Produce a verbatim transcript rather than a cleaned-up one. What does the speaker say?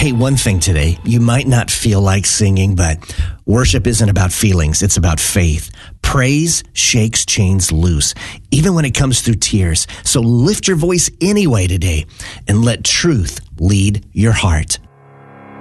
Hey, one thing today, you might not feel like singing, but worship isn't about feelings, it's about faith. Praise shakes chains loose, even when it comes through tears. So lift your voice anyway today and let truth lead your heart.